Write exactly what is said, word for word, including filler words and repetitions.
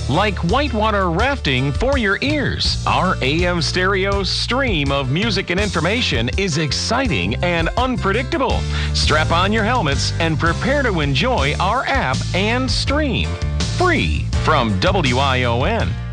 Like whitewater rafting for your ears. Our A M stereo stream of music and information is exciting and unpredictable. Strap on your helmets and prepare to enjoy our app and stream. Free from W I O N.